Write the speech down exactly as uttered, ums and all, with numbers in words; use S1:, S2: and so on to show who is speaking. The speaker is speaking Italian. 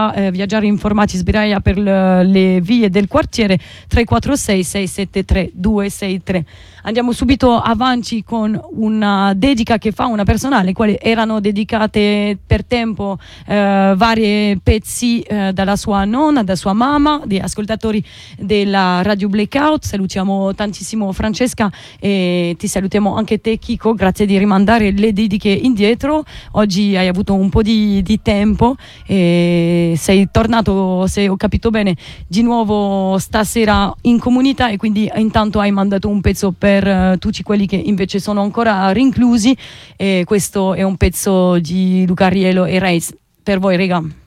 S1: Eh, viaggiare informati sbiraia per le, le vie del quartiere tre quattro sei sei sette tre due sei tre. Andiamo subito avanti con una dedica che fa una persona alle quali erano dedicate per tempo eh, vari pezzi eh, dalla sua nonna, da sua mamma, di ascoltatori della Radio Blackout. Salutiamo tantissimo Francesca e ti salutiamo anche te Chico, grazie di rimandare le dediche indietro. Oggi hai avuto un po' di, di tempo e sei tornato, se ho capito bene, di nuovo stasera in comunità e quindi intanto hai mandato un pezzo per uh, tutti quelli che invece sono ancora rinclusi e questo è un pezzo di Luca Rielo e Reis per voi, rega.